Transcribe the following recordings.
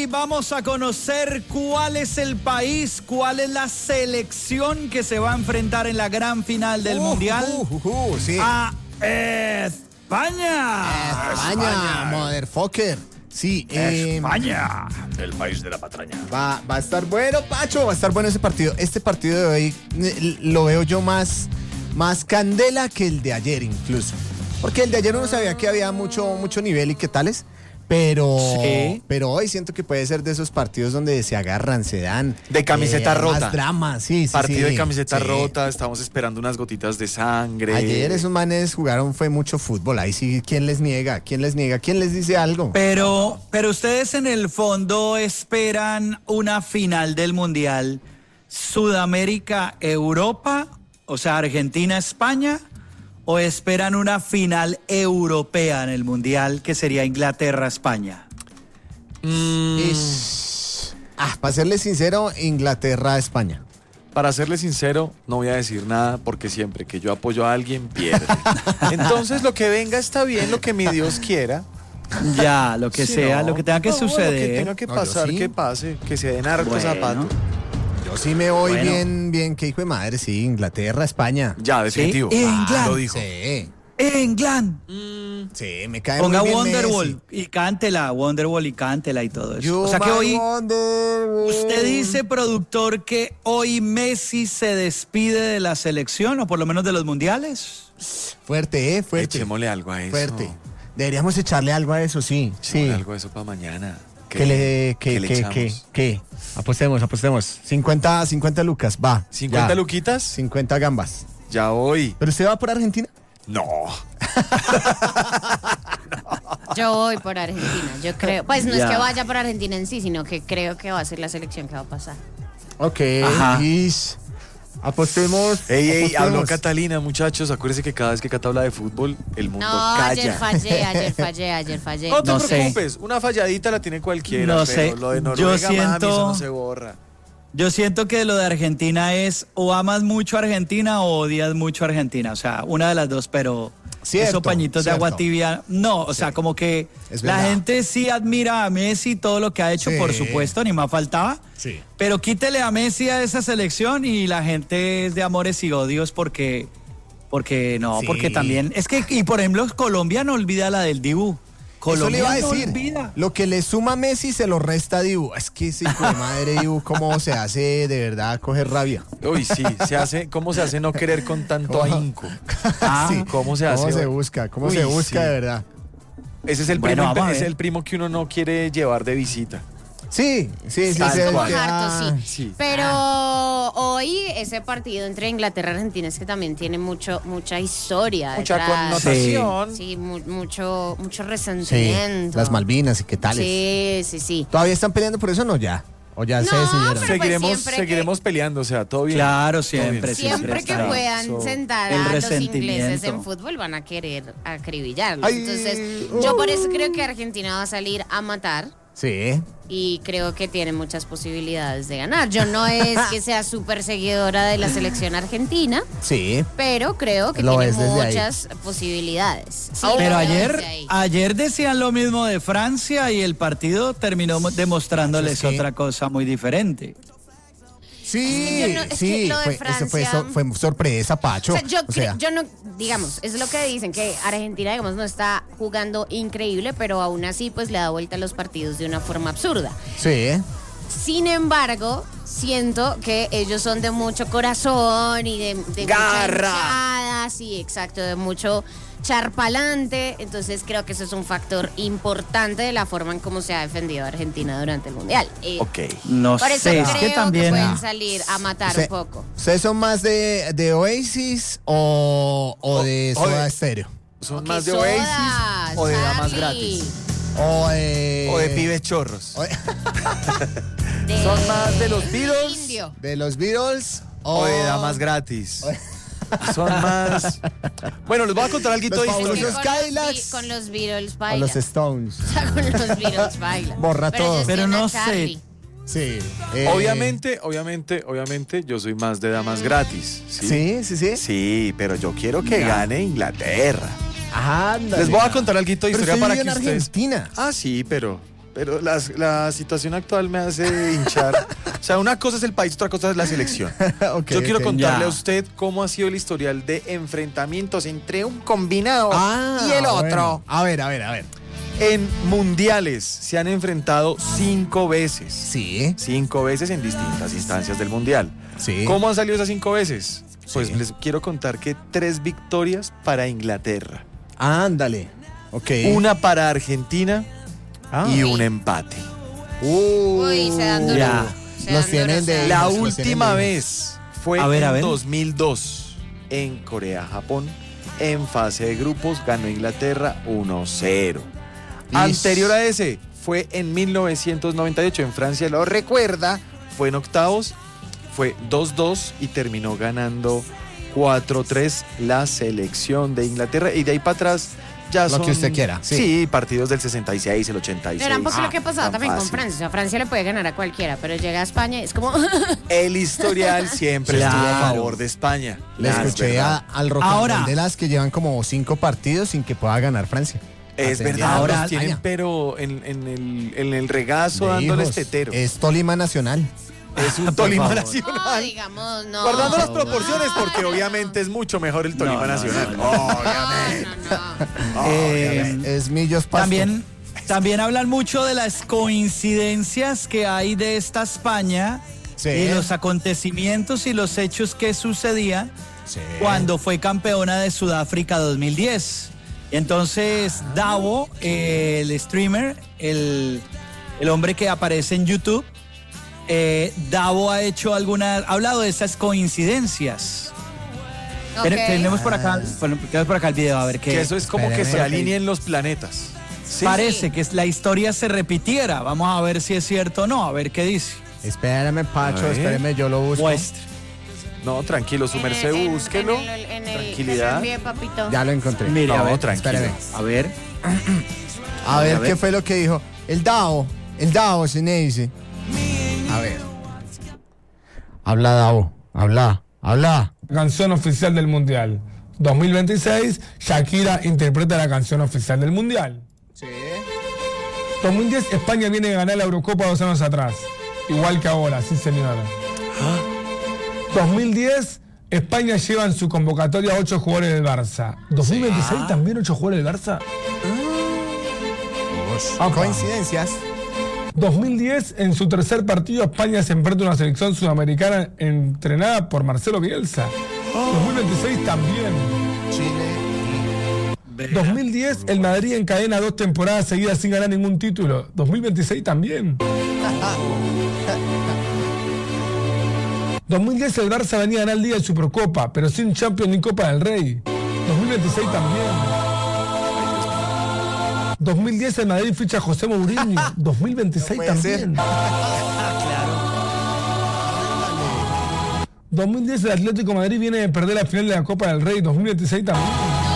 vamos a conocer cuál es el país, cuál es la selección que se va a enfrentar en la gran final del Mundial sí. a España. España, motherfucker. Sí, España. El país de la patraña. Va a estar bueno, Pacho, va a estar bueno ese partido. Este partido de hoy lo veo yo más candela que el de ayer incluso. Porque el de ayer uno sabía que había mucho nivel y qué tales. Pero hoy siento que puede ser de esos partidos donde se agarran, se dan. De camiseta rota. Más drama, sí. Partido de camiseta rota, estamos esperando unas gotitas de sangre. Ayer esos manes jugaron, fue mucho fútbol. Ahí sí, ¿quién les niega? ¿Quién les dice algo? Pero ustedes en el fondo esperan una final del Mundial Sudamérica-Europa, o sea, Argentina-España, ¿o esperan una final europea en el Mundial que sería Inglaterra-España? Para serle sincero, Inglaterra-España. Para serle sincero, no voy a decir nada porque siempre que yo apoyo a alguien, pierde. Entonces, lo que venga está bien, lo que mi Dios quiera. Ya, lo que sea, lo que tenga que suceder. Lo que tenga que pasar, que pase, que se den hartos zapatos. Yo sí me voy bien, que hijo de madre, sí, Inglaterra, España. Ya, definitivo. ¿Sí? England. Lo dijo. Sí. England. Sí, me cae Ponga muy bien Wonderwall y cántela, Wonderwall y cántela y todo eso. You o sea que hoy, Wonderwall. usted dice, productor, que hoy Messi se despide de la selección, o por lo menos de los mundiales. Fuerte, fuerte. Echémosle algo a eso. Fuerte. Deberíamos echarle algo a eso, sí. Echémosle algo a eso para mañana. ¿Qué le echamos? Apostemos. 50 lucas, va. ¿50 luquitas? 50 gambas. Ya voy. ¿Pero usted va por Argentina? No. Yo voy por Argentina, yo creo. Pues no es que vaya por Argentina en sí, sino que creo que va a ser la selección que va a pasar. Ok, apostemos. Ey, habló Catalina, muchachos. Acuérdense que cada vez que Cata habla de fútbol, el mundo calla. Ayer fallé. No te preocupes, una falladita la tiene cualquiera. No pero sé. Lo de Noruega, mami, eso no se borra. Yo siento que lo de Argentina es o amas mucho a Argentina o odias mucho a Argentina. O sea, una de las dos, pero esos pañitos de agua tibia, no. O sea, como que la gente sí admira a Messi, todo lo que ha hecho, por supuesto, ni más faltaba. Sí. Pero quítele a Messi a esa selección y la gente es de amores y odios porque también, es que, y por ejemplo, Colombia no olvida la del Dibu. Eso le iba a Colombia no decir, olvida. lo que le suma a Messi se lo resta a Dibu. Es que ese hijo de madre Dibu, cómo se hace de verdad coger rabia. Uy, sí, ¿cómo se hace no querer con tanto ahínco? Sí. ¿Cómo se hace? ¿Cómo se busca de verdad? Ese es el primo que uno no quiere llevar de visita. Sí. Como harto, sí. Pero hoy ese partido entre Inglaterra y Argentina es que también tiene mucha historia. Mucha detrás. connotación. Sí, mucho resentimiento. Sí, las Malvinas y qué tales. Sí. ¿Todavía están peleando por eso o no ya? ¿O ya se decidieron? Pero Seguiremos peleando, o sea, todo bien. Claro, siempre. Siempre que puedan sentar el a los resentimiento. ingleses en fútbol van a querer acribillarlos. Entonces, yo por eso creo que Argentina va a salir a matar. Sí. Y creo que tiene muchas posibilidades de ganar. Yo no es que sea súper seguidora de la selección argentina. Sí. Pero creo que tiene muchas posibilidades. Sí, pero ayer decían lo mismo de Francia y el partido terminó demostrándoles otra cosa muy diferente. Sí, fue sorpresa, Pacho. O sea, yo no, digamos, es lo que dicen, que Argentina, digamos, no está jugando increíble, pero aún así, pues le da vuelta a los partidos de una forma absurda. Sí. Sin embargo, siento que ellos son de mucho corazón y de garra. Mucha hinchada, sí, exacto, de mucho charpalante. Entonces creo que eso es un factor importante de la forma en cómo se ha defendido Argentina durante el Mundial. Ok. No por eso sé, creo es que también pueden salir a matar un poco. ¿Ustedes son más de Oasis o de Soda Stereo? ¿Son más de Oasis o de damas gratis? O de pibes chorros. ¿Son más de los Beatles? Indio. ¿De los Beatles? ¿O de damas gratis? Son más... Bueno, les voy a contar algo fabulosos histórico. Con los Beatles baila. O los Stones. O sea, con los Beatles baila. Borra todo. Pero no Charlie. sé. Sí. Obviamente, yo soy más de damas gratis. ¿Sí? Sí, pero yo quiero que gane Inglaterra. Ándale. Les voy a contar algo de historia para que en ustedes... Argentina. Ah, sí, pero pero la situación actual me hace hinchar. O sea, una cosa es el país, otra cosa es la selección. Yo quiero contarle a usted cómo ha sido el historial de enfrentamientos entre un combinado y el otro. Bueno. A ver. En mundiales se han enfrentado 5 veces. Sí. 5 veces en distintas instancias del mundial. Sí. ¿Cómo han salido esas 5 veces? Pues Sí. les quiero contar que 3 victorias para Inglaterra. Ándale. Ok. Una para Argentina y Uy. un empate. Uy, se dan duro. Ya. Se Los dan tienen duro, se de- dan La duro. los última tienen vez fue A ver. en 2002 en Corea-Japón. En fase de grupos ganó Inglaterra 1-0. Anterior a ese fue en 1998 en Francia, lo recuerda, fue en octavos, fue 2-2 y terminó ganando 4-3 la selección de Inglaterra. Y de ahí para atrás ya Lo son... que usted quiera, sí. Sí, partidos del 66, el 86. Era un poco lo que pasaba tan también con fácil. Francia. O sea, Francia le puede ganar a cualquiera, pero llega a España y es como... El historial siempre Claro. estuvo a favor de España. Le Es escuché verdad. al Rock Ahora. de las que llevan como 5 partidos sin que pueda ganar Francia. Es Atendiendo verdad, a ahora- los tienen, España. pero en el regazo De dándoles hijos. tetero. Es Tolima Nacional. Es un Por Tolima favor. No, Nacional. digamos, no. Guardando las proporciones, porque obviamente es mucho mejor el Tolima No, no, Nacional. no, Obviamente. Es Millos Pasto. También hablan mucho de las coincidencias que hay de esta España Sí. y los acontecimientos y los hechos que sucedían Sí. cuando fue campeona de Sudáfrica 2010. Entonces, Davo, el streamer, el hombre que aparece en YouTube, Davo ha hablado de esas coincidencias. Ok. Tenemos por acá el video, a ver qué. Que eso es como que se Espéreme. alineen los planetas. Sí. Parece que la historia se repitiera. Vamos a ver si es cierto o no, a ver qué dice. Espérame, Pacho, A ver. espérame, yo lo busco. Muestra. No, tranquilo, su merced, búsquelo. Tranquilidad. Bien, papito. Ya lo encontré. Mire, No, a ver, tranquilo. espéreme. A ver. A ver a ver. qué fue lo que dijo. El Davo se me dice. A ver. Habla, Davo. Habla. Canción oficial del Mundial. 2026, Shakira interpreta la canción oficial del Mundial. Sí. 2010, España viene a ganar la Eurocopa 2 años atrás. Igual que ahora, sí señora. 2010, España lleva en su convocatoria 8 jugadores del Barça. 2026 también 8 jugadores del Barça. Apa. Coincidencias. 2010, en su tercer partido, España se enfrenta a una selección sudamericana entrenada por Marcelo Bielsa. 2026 también. Chile. 2010, el Madrid encadena 2 temporadas seguidas sin ganar ningún título. 2026 también. 2010, el Barça venía a ganar Liga y Supercopa, pero sin Champions ni Copa del Rey. 2026 también. 2010, el Madrid ficha a José Mourinho. 2026 No puede también. 2010, el Atlético de Madrid viene de perder la final de la Copa del Rey. 2026 también.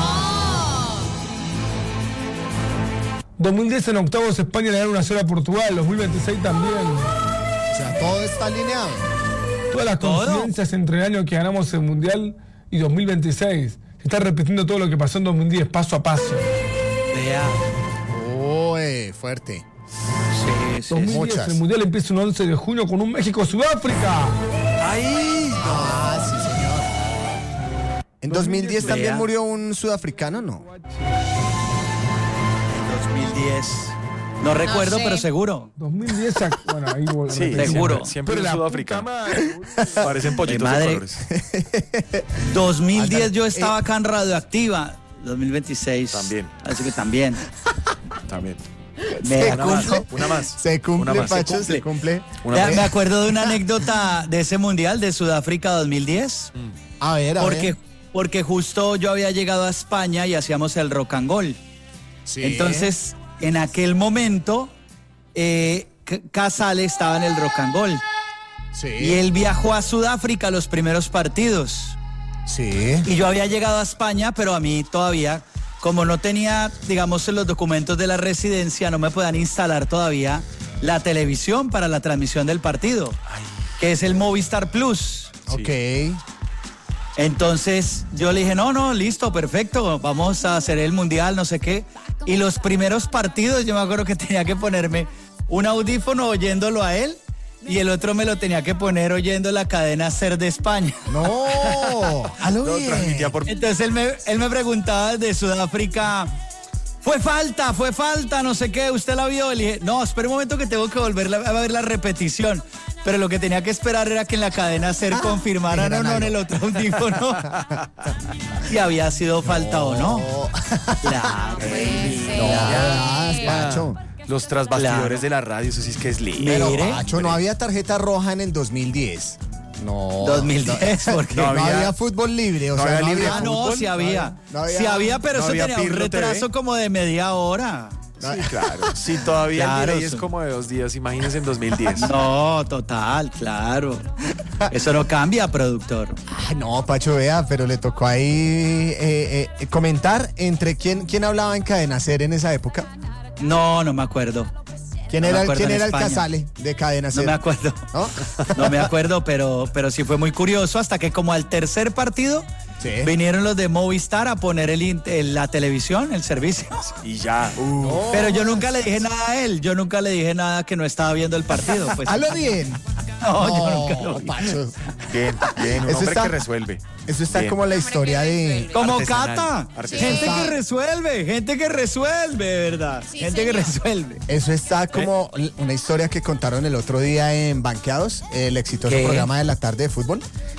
2010, en octavos, España le gana 1-0 a Portugal. 2026 también. O sea, todo está alineado. Todas las coincidencias entre el año que ganamos el Mundial y 2026. Se está repitiendo todo lo que pasó en 2010, paso a paso. Vea. Uy, fuerte. Sí, sí. 2010, muchas. el Mundial empieza un 11 de junio con un México-Sudáfrica. ¡Ahí! Ah, sí, señor. En 2010 también Vea. murió un sudafricano, ¿no? 2010. No recuerdo, sé. pero seguro. 2010, bueno, ahí Sí, Seguro. Siempre Pero un la sudafricano. puta madre. Parecen pollitos de madre. colores. 2010 yo estaba acá en Radioactiva. 2026. También. Así que también. También. Vea, Una más, ¿cómo? una más. Se cumple, Una más. Pacho, se cumple. Una Vea, más. me acuerdo de una anécdota de ese mundial de Sudáfrica 2010. A ver, Porque justo yo había llegado a España y hacíamos el rock and roll. Sí. Entonces, en aquel momento, Casale estaba en el rock and roll. Sí. Y él viajó a Sudáfrica los primeros partidos. Sí. Y yo había llegado a España, pero a mí todavía, como no tenía, digamos, los documentos de la residencia, no me podían instalar todavía la televisión para la transmisión del partido, que es el Movistar Plus. Ok. Entonces yo le dije, no, listo, perfecto, vamos a hacer el mundial, no sé qué. Y los primeros partidos, yo me acuerdo que tenía que ponerme un audífono oyéndolo a él y el otro me lo tenía que poner oyendo la cadena SER de España. No, Lo transmitía por... Entonces él me preguntaba desde Sudáfrica, fue falta, no sé qué, ¿usted la vio? Le dije, no, espera un momento que tengo que volver a ver la repetición. Pero lo que tenía que esperar era que en la cadena SER confirmaran o no en el otro audífono si había sido falta o no. Claro. Pacho. Los trasbastidores de la radio, eso sí es que es lindo. Pero, Pacho, no había tarjeta roja en el 2010. No. 2010, porque no había fútbol libre. O sea, había libre no, fútbol. sí había. No había- Sí había, pero no eso había tenía un Pirlo retraso TV. como de media hora. Sí, claro. Sí, todavía Claro, el delay es sí. como de 2 días, imagínense en 2010. No, total, claro. Eso no cambia, productor. Ay, no, Pacho, vea, pero le tocó ahí comentar entre quién hablaba en Cadena SER en esa época. No me acuerdo. ¿Quién No me era, acuerdo en el España. Casale de Cadena No SER? me acuerdo. ¿No? No me acuerdo, pero sí fue muy curioso hasta que como al tercer partido Sí. vinieron los de Movistar a poner la televisión, el servicio. Y ya. Pero yo nunca le dije nada a él, yo nunca le dije nada que no estaba viendo el partido. Pues. Hazlo bien. No, yo nunca lo vi. Pacho. Bien, un Eso hombre está- que resuelve. Eso está Bien. como la historia de... Como Artesanal, Cata, artesanal. gente que resuelve, ¿verdad? Sí, gente que señor. resuelve. Eso está como una historia que contaron el otro día en Banqueados, el exitoso ¿Qué? programa de la tarde de fútbol.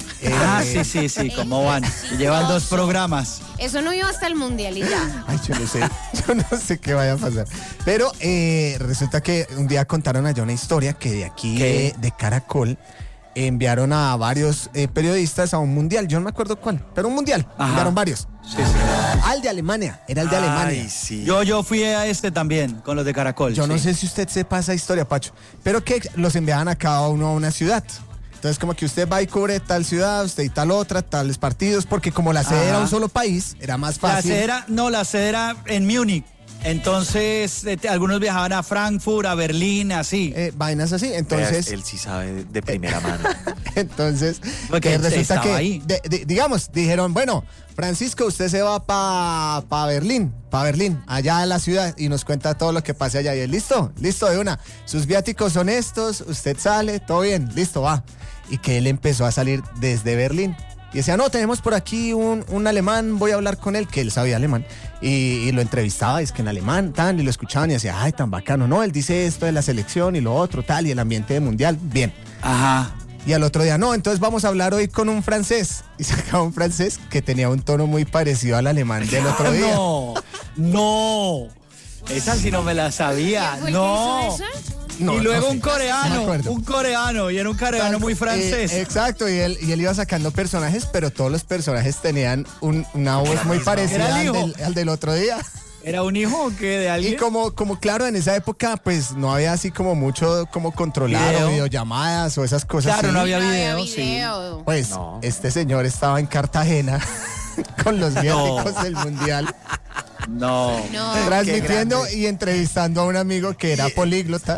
Sí, ¿cómo van? Llevan 2 programas. Eso no iba hasta el mundial y ya. Ay, yo no sé qué vaya a pasar. Pero resulta que un día contaron allá una historia que de aquí, ¿Qué? de Caracol, enviaron a varios periodistas a un mundial. Yo no me acuerdo cuál, pero un mundial. Ajá. Enviaron varios. Sí. Al de Alemania, era el de Alemania. Ay, sí. Yo fui a este también, con los de Caracol. Yo no sí. sé si usted sepa esa historia, Pacho, pero que los enviaban a cada uno a una ciudad. Entonces, como que usted va y cubre tal ciudad, usted y tal otra, tales partidos, porque como la sede Ajá. era un solo país, era más fácil. La sede era en Múnich. Entonces, algunos viajaban a Frankfurt, a Berlín, así. Vainas así. Veas, Entonces, él sí sabe de primera mano. entonces Porque resulta estaba que, ahí. digamos, dijeron, bueno, Francisco, usted se va para Berlín, allá a la ciudad, y nos cuenta todo lo que pase allá. Y él, listo de una. Sus viáticos son estos, usted sale, todo bien, listo, va. Y que él empezó a salir desde Berlín. Y decía, no, tenemos por aquí un alemán, voy a hablar con él, que él sabía alemán. Y lo entrevistaba, es que en alemán, tal, y lo escuchaban y decía, ay, tan bacano, no, él dice esto de la selección y lo otro, tal, y el ambiente de mundial, bien. Ajá. Y al otro día, no, entonces vamos a hablar hoy con un francés. Y sacaba un francés que tenía un tono muy parecido al alemán del otro día. No. Esa sí no me la sabía. ¿Quién fue el que No. hizo eso? No, y luego no sé, un no me coreano, acuerdo. y era un coreano muy francés. Exacto, y él iba sacando personajes, pero todos los personajes tenían una voz muy parecida Era el hijo. al del otro día. ¿Era un hijo o qué de alguien? Y como claro, en esa época, pues no había así como mucho como controlar Video. o videollamadas o esas cosas. Claro, así. no había No había video, sí. video. Pues No. este señor estaba en Cartagena con los viáticos del mundial, No. No. transmitiendo grande. y entrevistando a un amigo que era políglota.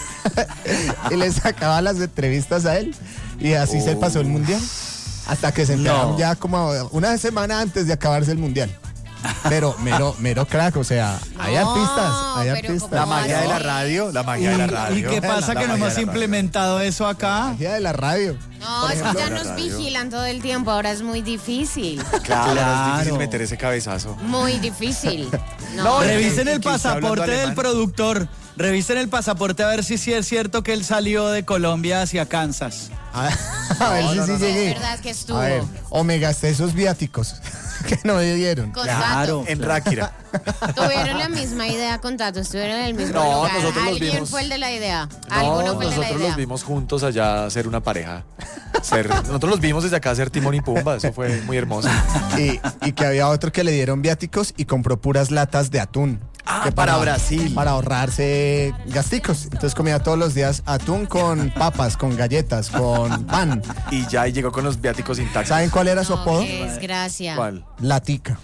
Y le sacaba las entrevistas a él. Y así se pasó el mundial. Hasta que se enteraron No. ya como una semana antes de acabarse el mundial. Pero mero crack, o sea, hay No, artistas, hay pero artistas. La ¿cómo magia de la así? radio, la magia de la radio. ¿Y qué pasa La que no magia hemos de la radio. implementado eso acá? Magia de la radio. No, Por es que ejemplo, ya la nos radio. vigilan todo el tiempo, ahora es muy difícil. Claro, es difícil Claro. meter ese cabezazo. Muy difícil. No, No, Revisen ¿Y el quién está hablando pasaporte del alemán? productor. Revisen el pasaporte a ver si sí es cierto que él salió de Colombia hacia Kansas. A ver si sí llegué. es verdad que estuvo A ver, o me gasté esos viáticos que no me dieron. con Claro. En Ráquira. Tato. Tuvieron la misma idea con Tato, estuvieron en el mismo No, lugar. nosotros los Alguien vimos. fue el de la idea. No, Alguno fue el de la nosotros idea. los vimos juntos allá ser una pareja. Nosotros los vimos desde acá ser Timón y Pumba. Eso fue muy hermoso. Y que había otro que le dieron viáticos y compró puras latas de atún. Ah, Que para Brasil. Para ahorrarse gasticos. Entonces comía todos los días atún con papas, con galletas, con pan. Y ya llegó con los viáticos intactos. ¿Saben cuál era su No, apodo? qué desgracia. ¿Cuál? Latica.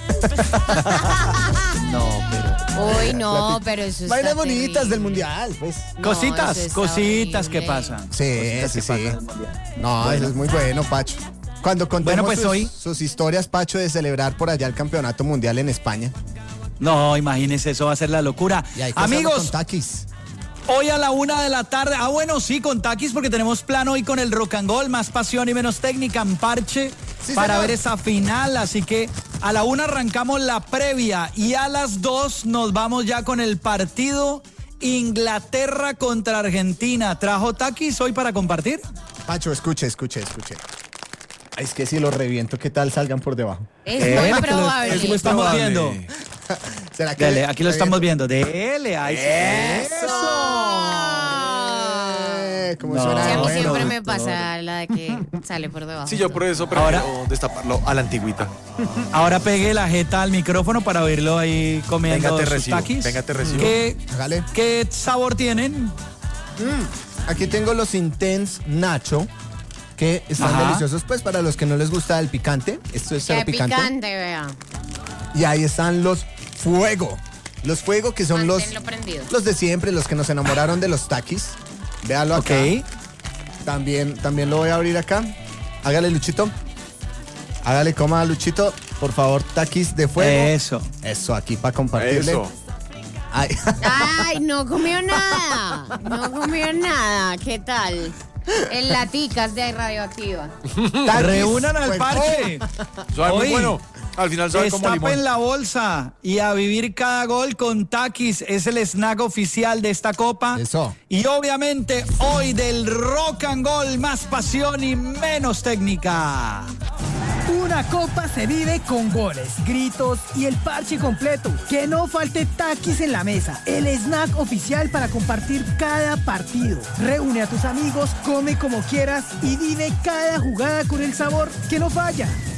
No, pero. Uy, no, pero eso está Vainas bonitas terrible. del mundial, pues. No, Cositas, eso está cositas que horrible. pasan. Sí, Cositas sí, que sí. pasan en el mundial. No, eso es muy bueno, Pacho. Cuando contemos Bueno, pues hoy- sus historias, Pacho, de celebrar por allá el campeonato mundial en España. No, imagínense, eso va a ser la locura. Y hay que hacerlo con Amigos, taquis. Hoy a la 1 de la tarde. Bueno, sí, con Takis, porque tenemos plan hoy con el Rock and Gold, más pasión y menos técnica en parche, sí, para señor, ver esa final. Así que a la 1 arrancamos la previa y a las 2 nos vamos ya con el partido Inglaterra contra Argentina. ¿Trajo Takis hoy para compartir? Pacho, escuche. Es que si lo reviento, ¿qué tal salgan por debajo? Es muy probable. Aquí lo estamos viendo. ¿Será que Dele, aquí lo estamos viendo. Dele, ahí. ¡Eso! ¿Cómo suena? Sí, a mí siempre me pasa la de que sale por debajo. Sí, yo por eso prefiero destaparlo a la antigüita. Ahora pegue la jeta al micrófono para oírlo ahí comiendo sus Takis. Venga, te recibo. ¿Qué sabor tienen? Aquí tengo los Intense Nacho, que están deliciosos, pues, para los que no les gusta el picante. Esto es cero picante. Picante, vea. Y ahí están los Fuego. Los Fuego, que son los de siempre, los que nos enamoraron de los Takis. Véalo acá. Ok. También lo voy a abrir acá. Hágale, Luchito. Hágale, coma, Luchito. Por favor, Takis de Fuego. Eso, aquí para compartirle. Eso. Ay, no comió nada. ¿Qué tal? En laticas de radioactiva. Reúnan al parche. Sabe muy bueno. Al final sabe como limón. Destapen la bolsa y a vivir cada gol con Takis. Es el snack oficial de esta copa. Eso. Y obviamente hoy del Rock and Gold, más pasión y menos técnica. Una copa se vive con goles, gritos y el parche completo. Que no falte Takis en la mesa, el snack oficial para compartir cada partido. Reúne a tus amigos, come como quieras y vive cada jugada con el sabor que no falla.